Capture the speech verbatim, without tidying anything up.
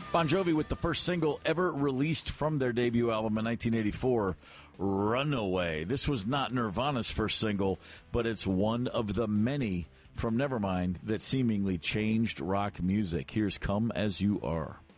Bon Jovi with the first single ever released from their debut album in nineteen eighty-four, Runaway. This was not Nirvana's first single, but it's one of the many from Nevermind that seemingly changed rock music. Here's Come As You Are.